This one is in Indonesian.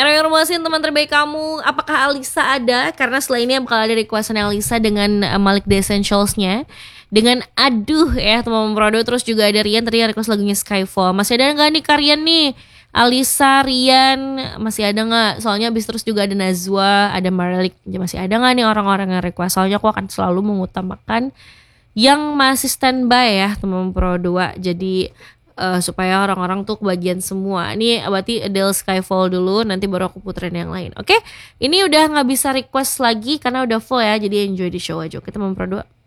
Informasi teman terbaik kamu, apakah Alisa ada? Karena setelah ini bakal ada requestan Alisa dengan Malik The Essentials-nya. Dengan aduh ya teman Prodo. Terus juga ada Rian tadi request lagunya Skyfall. Masih ada gak nih Karian nih? Alisa, Rian, masih ada gak? Soalnya abis terus juga ada Nazwa, ada Marlik. Masih ada gak nih orang-orang yang request? Soalnya aku akan selalu mengutamakan yang masih standby ya teman Pro 2. Jadi supaya orang-orang tuh kebagian semua. Ini berarti Adele Skyfall dulu, nanti baru aku puterin yang lain. Oke, ini udah gak bisa request lagi karena udah full ya. Jadi enjoy di show aja. Oke teman Pro 2.